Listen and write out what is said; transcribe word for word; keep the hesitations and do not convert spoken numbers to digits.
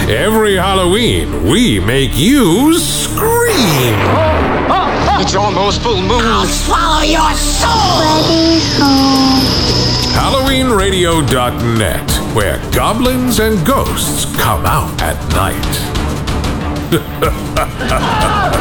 Every Halloween, we make you scream. It's almost full moon. I'll swallow your soul! Freddy's home. Halloween Radio dot net, where goblins and ghosts come out at night.